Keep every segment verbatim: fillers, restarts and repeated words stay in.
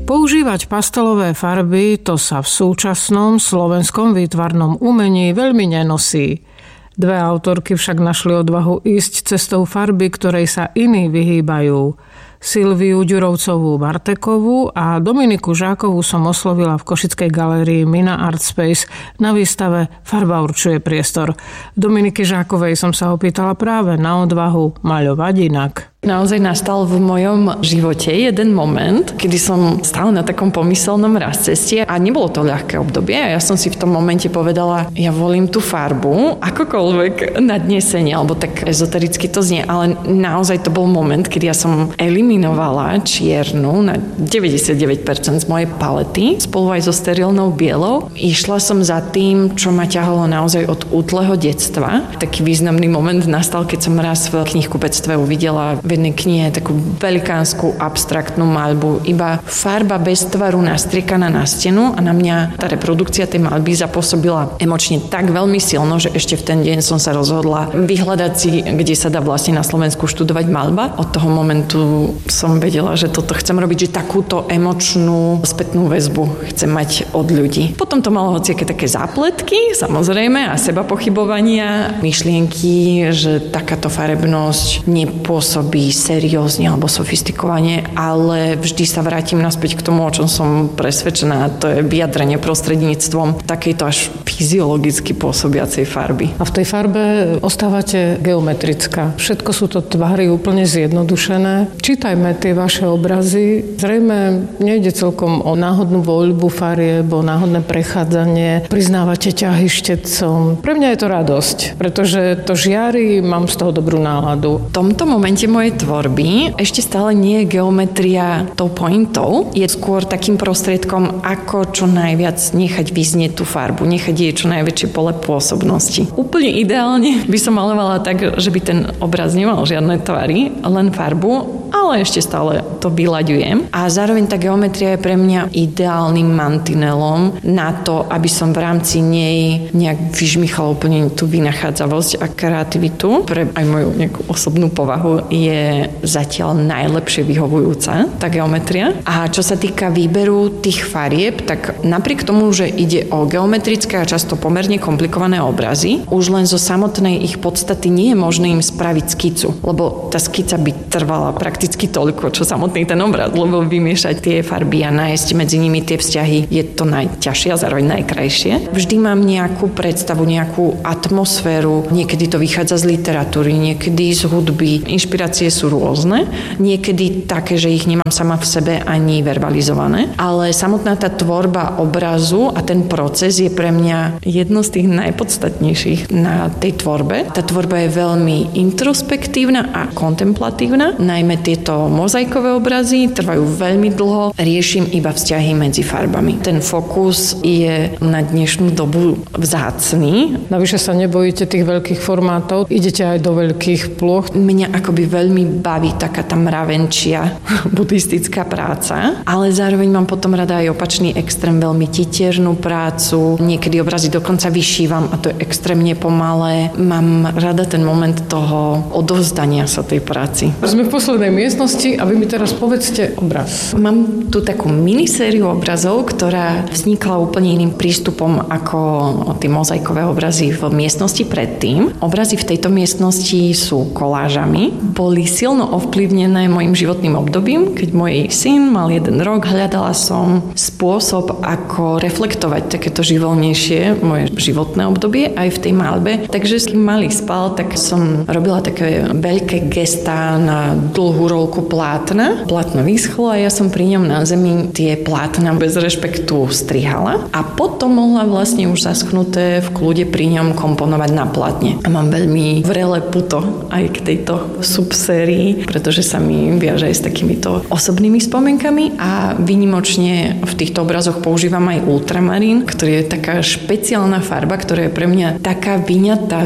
Používať pastelové farby to sa v súčasnom slovenskom výtvarnom umení veľmi nenosí. Dve autorky však našli odvahu ísť cestou farby, ktorej sa iní vyhýbajú. Silviu Ďurovcovú Bartekovú a Dominiku Žákovú som oslovila v košickej galérii Mina Art Space na výstave Farba určuje priestor. Dominiky Žákovej som sa opýtala práve na odvahu maľovať inak. Naozaj nastal v mojom živote jeden moment, kedy som stála na takom pomyselnom razceste a nebolo to ľahké obdobie a ja som si v tom momente povedala, ja volím tú farbu, akokoľvek nadnesenie, alebo tak ezotericky to znie, ale naozaj to bol moment, kedy ja som eliminovala čiernu na deväťdesiatdeväť percent z mojej palety, spolu aj so sterilnou bielou. Išla som za tým, čo ma ťahalo naozaj od útleho detstva. Taký významný moment nastal, keď som raz v knihkupectve uvidela v jednej knihe takú velikánsku abstraktnú maľbu. Iba farba bez tvaru nastriekaná na stenu a na mňa tá reprodukcia tej maľby zapôsobila emočne tak veľmi silno, že ešte v ten deň som sa rozhodla vyhľadať si, kde sa dá vlastne na Slovensku študovať maľba. Od toho momentu som vedela, že toto chcem robiť, že takúto emočnú spätnú väzbu chcem mať od ľudí. Potom to malo hociaké také zápletky, samozrejme, a seba pochybovania, myšlienky, že takáto farebnosť nepôsobí seriózne alebo sofistikovane, ale vždy sa vrátim naspäť k tomu, o čom som presvedčená, to je vyjadrenie prostredníctvom takejto až fyziologicky pôsobiacej farby. A v tej farbe ostávate geometrická. Všetko sú to tvary úplne zjednodušené. Čítajme tie vaše obrazy. Zrejme nejde celkom o náhodnú voľbu farieb, o náhodné prechádzanie. Priznávate ťahy štecom. Pre mňa je to radosť, pretože to žiari, mám z toho dobrú náladu. V tomto momente mojej tvorby ešte stále nie je geometria tou pointou. Je skôr takým prostriedkom, ako čo najviac nechať vyznieť tú farbu, nechať jej čo najväčšie pole pôsobnosti. Úplne ideálne by som malovala tak, že by ten obraz nemal žiadne tvary, len farbu, ale ešte stále to vyľaďujem. A zároveň tá geometria je pre mňa ideálnym mantinelom na to, aby som v rámci nej nejak vyžmichala úplne tú vynachádzavosť a kreativitu. Pre aj moju nejakú osobnú povahu je zatiaľ najlepšie vyhovujúca tá geometria. A čo sa týka výberu tých farieb, tak napriek tomu, že ide o geometrické a často pomerne komplikované obrazy, už len zo samotnej ich podstaty nie je možné im spraviť skicu, lebo tá skica by trvala prakticky toľko, čo samotný ten obraz, lebo vymiešať tie farby a nájsť medzi nimi tie vzťahy je to najťažšie a zároveň najkrajšie. Vždy mám nejakú predstavu, nejakú atmosféru, niekedy to vychádza z literatúry, niekedy z hudby, inšpirácie sú rôzne, niekedy také, že ich nemám sama v sebe ani verbalizované, ale samotná tá tvorba obrazu a ten proces je pre mňa jedno z tých najpodstatnejších na tej tvorbe. Tá tvorba je veľmi introspektívna a kontemplatívna, najmä tieto mozaikové obrazy trvajú veľmi dlho, riešim iba vzťahy medzi farbami. Ten fokus je na dnešnú dobu vzácny. Navyše sa nebojíte tých veľkých formátov, idete aj do veľkých ploch. Mňa akoby veľmi baví taká tá mravenčia buddhistická práca, ale zároveň mám potom rada aj opačný extrém, veľmi titiernú prácu. Niekedy obrazy dokonca vyšívam a to je extrémne pomalé. Mám rada ten moment toho odovzdania sa tej práci. Sme v poslednej miestnosti a vy mi teraz povedzte obraz. Mám tu takú minisériu obrazov, ktorá vznikla úplne iným prístupom ako tie mozaikové obrazy v miestnosti predtým. Obrazy v tejto miestnosti sú kolážami. Boli silno ovplyvnené mojim životným obdobím. Keď môj syn mal jeden rok, hľadala som spôsob, ako reflektovať takéto živelnejšie moje životné obdobie aj v tej maľbe. Takže keď malý spal, tak som robila také veľké gestá na dlhú rolku plátna. Plátno vyschlo a ja som pri ňom na zemi tie plátna bez rešpektu strihala a potom mohla vlastne už zaschnuté v kľude pri ňom komponovať na plátne. A mám veľmi vrelé puto aj k tejto subsérii, pretože sa mi viaže aj s takýmito osobnými spomienkami a výnimočne v týchto obrazoch používam aj ultramarín, ktorý je taká špeciálna farba, ktorá je pre mňa taká vyňatá z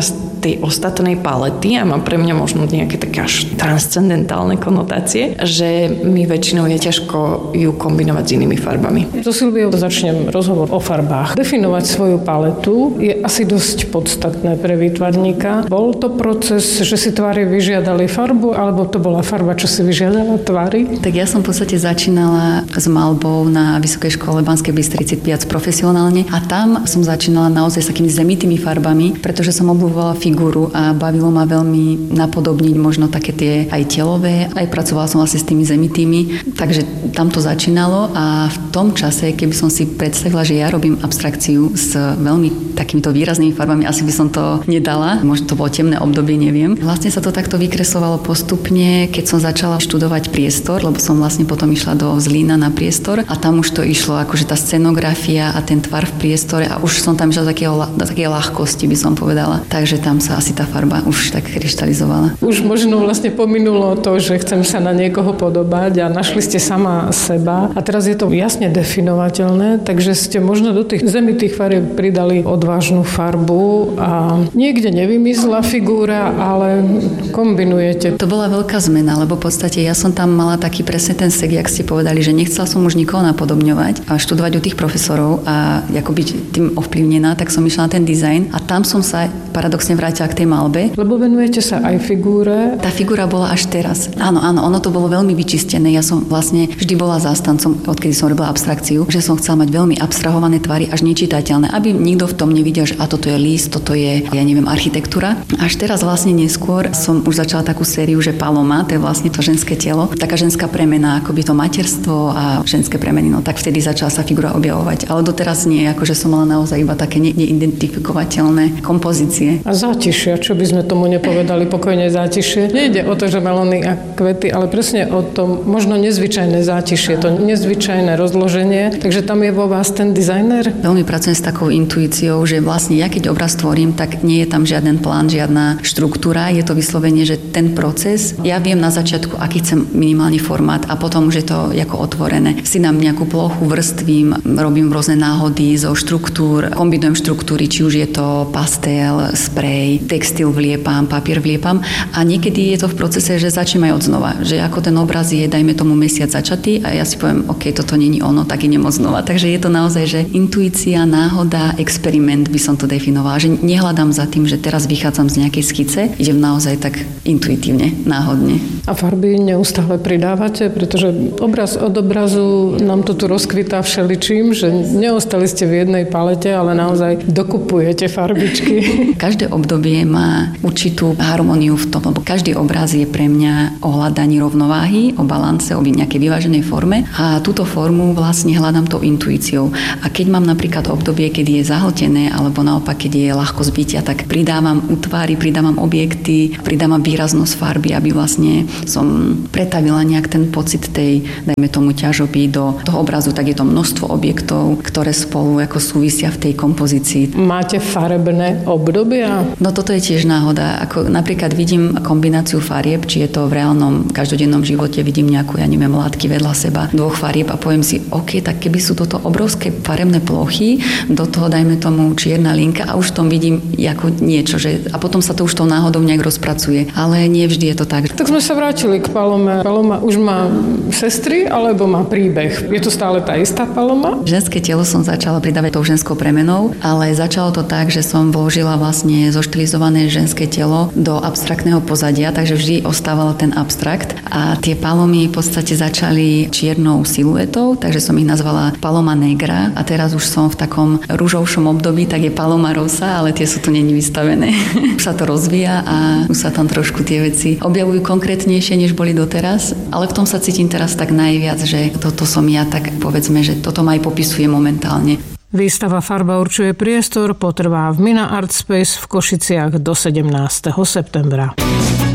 tej ostatnej palety a má pre mňa možno nejaké také až transcendentálne konotácie, že mi väčšinou je ťažko ju kombinovať s inými farbami. So Silviou začnem rozhovor o farbách. Definovať svoju paletu je asi dosť podstatné pre výtvarníka. Bol to proces, že si tvári vyžiadali farbu, alebo to bola farba, čo si vyžiadala tvári? Tak ja som v podstate začínala s maľbou na Vysokej škole Banskej Bystrici viac profesionálne a tam som začínala naozaj s takými zemitými farbami, pretože som obľúbovala figúru a bavilo ma veľmi napodobniť možno také tie aj telové, aj pracovala som vlastne s tými zemitými, takže tam to začínalo a v tom čase, keby som si predstavila, že ja robím abstrakciu s veľmi takýmito výraznými farbami, asi by som to nedala, možno to bolo temné obdobie, neviem. Vlastne sa to takto vykresovalo postupne, keď som začala študovať priestor, lebo som vlastne potom išla do Zlína na priestor a tam už to išlo akože tá scenografia a ten tvar v priestore a už som tam išla do takého, do takej ľahkosti, by som povedala. Takže tam sa asi tá farba už tak kryštalizovala. Už možno vlastne pominulo to, že chcem sa na niekoho podobať a našli ste sama seba a teraz je to jasne definovateľné, takže ste možno do tých zemitých farieb pridali odvážnu farbu a niekde nevymizla figúra, ale kombinujete. To bola veľká zmena, lebo v podstate ja som tam mala taký presne ten sek, jak ste povedali, že nechcela som už nikoho napodobňovať a študovať u tých profesorov a ako byť tým ovplyvnená, tak som išla na ten dizajn a tam som sa paradoxne vrátila k tej maľbe. Lebo venujete sa aj figúre. Tá figúra bola až teraz. Áno, áno, ono to bolo veľmi vyčistené. Ja som vlastne vždy bola zástancom, odkedy som robila abstrakciu, že som chcela mať veľmi abstrahované tvary, až nečitateľné, aby nikto v tom nevidel, že a toto je list, toto je, ja neviem, architektúra. Až teraz vlastne neskôr som už začala takú sériu, že Paloma, to je vlastne to ženské telo, taká ženská premena, akoby to materstvo a ženské premeny, no tak vtedy začala sa figúra objavovať. Ale doteraz nie, akože som mala naozaj iba také ne- neidentifikovateľné kompozície. A zátišia, čo by sme tomu nepovedali, pokojne zátišie. Nejde o to, že melóny a kvety, ale presne o tom možno nezvyčajné zátišie, to nezvyčajné rozloženie. Takže tam je vo vás ten dizajner? Veľmi pracujem s takou intuíciou, že vlastne ja keď obraz tvorím, tak nie je tam žiaden plán, žiadna štruktúra, je to vyslovene, že ten proces, ja viem na začiatku, aký chcem minimálny formát a potom už je to ako otvorené. Si dám nejakú plochu, vrstvím, robím rôzne náhody zo štruktúr, kombinujem štruktúry, či už je to pastel, sprej, textil vliepam, papier vliepam a niekedy je to v procese, že začnem aj od znova, že ako ten obraz je, dajme tomu mesiac začatý a ja si poviem, OK, toto není ono, tak idem od znova. Takže je to naozaj, že intuícia, náhoda, experiment by som to definovala, že nehľadám za tým, že teraz vychádzam z nejakej skice, idem naozaj tak intuitívne, náhodne. A farby neustále pridávate, pretože obraz od obrazu nám to tu rozkvitá všeličím, že neostali ste v jednej palete, ale naozaj dokupujete farbičky. Každé obdobie má určitú harmóniu v tom, lebo každý obraz je pre mňa o hľadaní rovnováhy, o balance, o nejakej vyváženej forme a túto formu vlastne hľadám tou intuíciou. A keď mám napríklad obdobie, kedy je zahltené, alebo naopak, keď je ľahko zbytia, tak pridávam útvary, pridávam objekty, pridávam výraznosť farby, aby vlastne som pretavila nejak ten pocit tej, dajme tomu, ťažoby do toho obrazu, tak je to množstvo objektov, ktoré spolu ako súvisia v tej kompozícii. Máte farebné obdobia? No toto je tiež náhoda. Ako napríklad vidím kombináciu farieb, či je to v reálnom každodennom živote, vidím nejakú, ja neviem, látky vedľa seba, dvoch farieb a poviem si, OK, tak keby sú toto obrovské farebné plochy, do toho dajme tomu čierna linka a už v tom vidím ako niečo, že a potom sa to už tou náhodou nejak rozpracuje. Ale nie vždy je to tak. Tak sme sa vrátili k Palome. Paloma už má sestry, alebo má príbeh? Je to stále tá istá Paloma? Ženské telo som začala pridávať tou ženskou premenou, ale začalo to tak, že som vložila vlastne zoštilizované ženské telo do abstraktného pozadia, takže vždy ostával ten abstrakt a tie palomy v podstate začali čiernou siluetou, takže som ich nazvala Paloma negra a teraz už som v takom ružovšom období, tak je Paloma rosa, ale tie sú tu není vystavené. Už sa to rozvíja a už sa tam trošku tie veci objavujú konkrétnejšie, než boli doteraz, ale v tom sa cítim teraz tak najviac, že toto som ja, tak povedzme, že toto ma aj popisuje momentálne. Výstava Farba určuje priestor potrvá v Mina Art Space v Košiciach do sedemnásteho septembra.